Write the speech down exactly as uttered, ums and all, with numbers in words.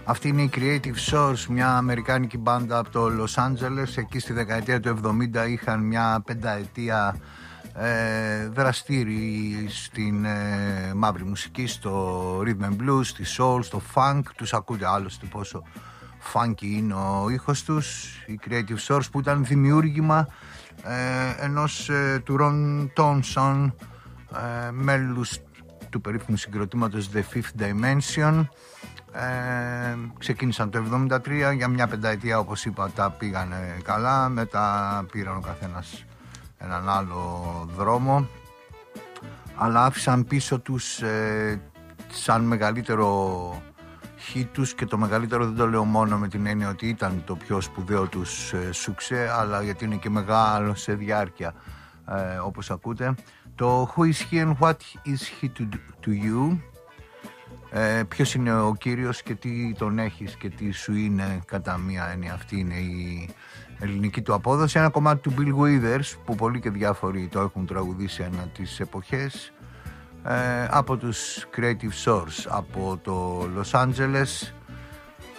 Αυτή είναι η Creative Source, μια αμερικάνικη μπάντα από το Los Angeles. Εκεί στη δεκαετία του εβδομήντα είχαν μια πενταετία ε, δραστήριοι στην ε, μαύρη μουσική, στο rhythm and blues, στη soul, στο funk. Τους ακούτε άλλωστε πόσο funky είναι ο ήχος τους. Η Creative Source, που ήταν δημιούργημα ε, ενός ε, του Ron Thompson, ε, μέλους του περίφημου συγκροτήματος The Fifth Dimension. Ε, ξεκίνησαν το εβδομήντα τρία, για μια πενταετία όπως είπα τα πήγανε καλά, μετά πήραν ο καθένας έναν άλλο δρόμο, αλλά άφησαν πίσω τους ε, σαν μεγαλύτερο hit τους, και το μεγαλύτερο δεν το λέω μόνο με την έννοια ότι ήταν το πιο σπουδαίο τους ε, σουξέ, αλλά γιατί είναι και μεγάλο σε διάρκεια, ε, όπως ακούτε. Το Who is he and what is he to, to you, ε, ποιος είναι ο κύριος και τι τον έχεις και τι σου είναι, κατά μία έννοια αυτή είναι η ελληνική του απόδοση. Ένα κομμάτι του Bill Withers που πολλοί και διάφοροι το έχουν τραγουδήσει ανά τις εποχές, ε, από τους Creative Source από το Los Angeles.